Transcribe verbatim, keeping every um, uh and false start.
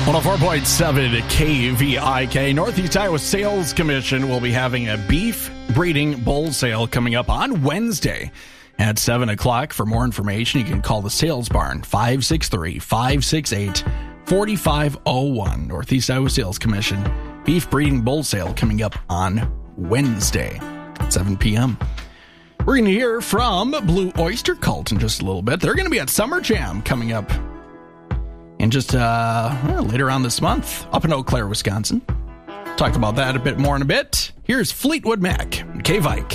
one oh four point seven K V I K. Northeast Iowa Sales Commission will be having a beef breeding bull sale coming up on Wednesday at seven o'clock. For more information, you can call the Sales Barn, five six three, five six eight, four five zero one. Northeast Iowa Sales Commission beef breeding bull sale coming up on Wednesday at seven p.m. We're going to hear from Blue Oyster Cult in just a little bit. They're going to be at Summer Jam coming up in just uh, well, later on this month up in Eau Claire, Wisconsin. Talk about that a bit more in a bit. Here's Fleetwood Mac, K-Vike.